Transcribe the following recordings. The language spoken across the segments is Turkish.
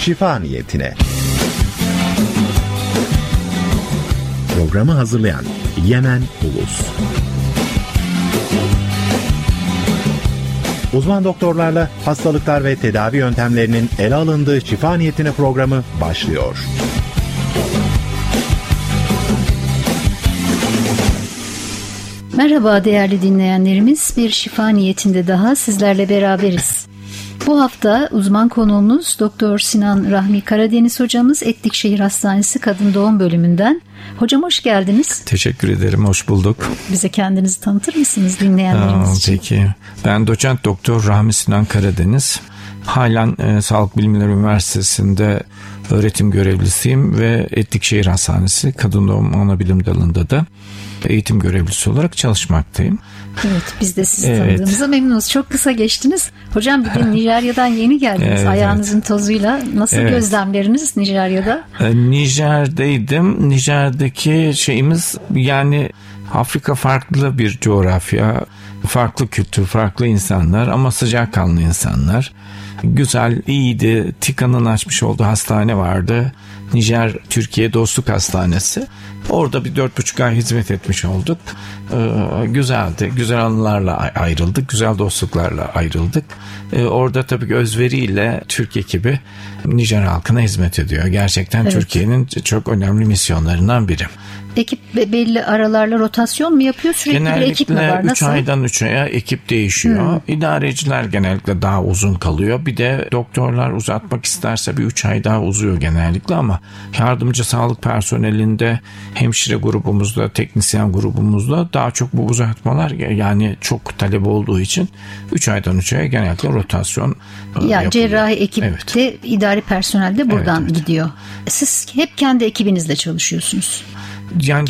şifa niyetine. Programı hazırlayan Yemen Ulus. Uzman doktorlarla hastalıklar ve tedavi yöntemlerinin ele alındığı şifa niyetine programı başlıyor. Merhaba değerli dinleyenlerimiz, bir şifa niyetinde daha sizlerle beraberiz. Bu hafta uzman konuğumuz Doktor Sinan Rahmi Karadeniz hocamız, Etlikşehir Hastanesi Kadın Doğum Bölümünden. Hocam hoş geldiniz. Teşekkür ederim, hoş bulduk. Bize kendinizi tanıtır mısınız dinleyenlerimiz için? Peki, ben doçent doktor Rahmi Sinan Karadeniz. Halen Sağlık Bilimleri Üniversitesi'nde öğretim görevlisiyim ve Etlikşehir Hastanesi Kadın Doğum Anabilim Dalı'nda da eğitim görevlisi olarak çalışmaktayım. Evet, biz de sizi tanıdığımıza memnunuz. Çok kısa geçtiniz. Hocam bir de Nijerya'dan yeni geldiniz. Ayağınızın tozuyla. Nasıl gözlemleriniz Nijerya'da? Nijer'deydim. Nijer'deki şeyimiz, yani Afrika farklı bir coğrafya, farklı kültür, farklı insanlar ama sıcakkanlı insanlar. Güzel, iyiydi. TİKA'nın açmış olduğu hastane vardı. Nijer Türkiye Dostluk Hastanesi. Orada bir 4,5 ay hizmet etmiş olduk. Güzeldi. Güzel anılarla ayrıldık. Güzel dostluklarla ayrıldık. Orada tabii ki özveriyle Türk ekibi Nijer halkına hizmet ediyor. Gerçekten Türkiye'nin çok önemli misyonlarından biri. Ekip belli aralarla rotasyon mu yapıyor? Sürekli genellikle bir ekip mi var? Nasıl? 3 aydan 3 aya ekip değişiyor. İdareciler genellikle daha uzun kalıyor. Bir de doktorlar uzatmak isterse bir 3 ay daha uzuyor genellikle ama yardımcı sağlık personelinde, hemşire grubumuzda, teknisyen grubumuzda daha çok bu uzatmalar, yani çok talep olduğu için 3 aydan 3 aya genellikle rotasyon yapılıyor. Cerrahi ekipte, idari personel de buradan gidiyor. Siz hep kendi ekibinizle çalışıyorsunuz. Yani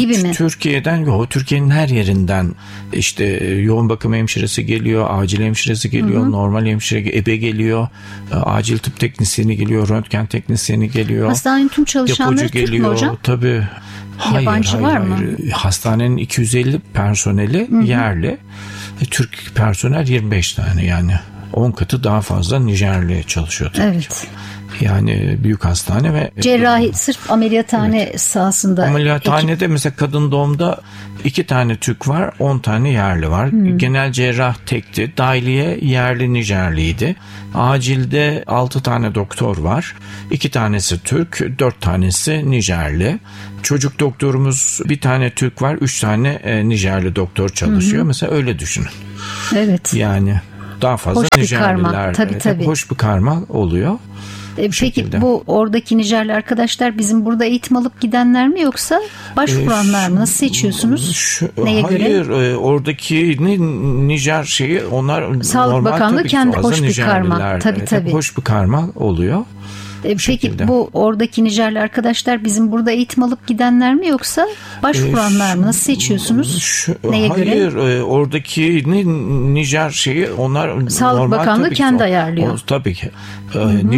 Türkiye'nin her yerinden işte yoğun bakım hemşiresi geliyor, acil hemşiresi geliyor, normal hemşire, ebe geliyor, acil tıp teknisyeni geliyor, röntgen teknisyeni geliyor. Hastanenin tüm çalışanları Türk mü hocam? Tabii. Yabancı var mı? Hastanenin 250 personeli yerli. Türk personel 25 tane, yani 10 katı daha fazla Nijerli çalışıyor tabii. Evet. Yani büyük hastane ve cerrahi sırf ameliyathane sahasında. Ameliyathanede mesela kadın doğumda 2 tane Türk var, 10 tane yerli var. Genel cerrah tekti. Dahiliye yerli Nijerliydi. Acilde 6 tane doktor var. 2 tanesi Türk, 4 tanesi Nijerli. Çocuk doktorumuz 1 tane Türk var, 3 tane Nijerli doktor çalışıyor. Mesela öyle düşünün. Evet. Yani daha fazla hoş Nijerliler. Tabii. Hoş bir karma oluyor. Peki bu oradaki Nijerli arkadaşlar bizim burada eğitim alıp gidenler mi, yoksa başvuranlar mı? Nasıl seçiyorsunuz? Neye göre? Hayır, oradaki Nijer şeyi, onlar Sağlık normal, Bakanlığı kendi hoş bir karma. Tabii. Hoş bir karma oluyor. Peki bu oradaki Nijerli arkadaşlar bizim burada eğitim alıp gidenler mi, yoksa başvuranlar mı? Nasıl seçiyorsunuz? Neye göre? Hayır, oradaki Nijer şeyi, onlar Sağlık normal, Bakanlığı kendi ayarlıyor. Tabii ki.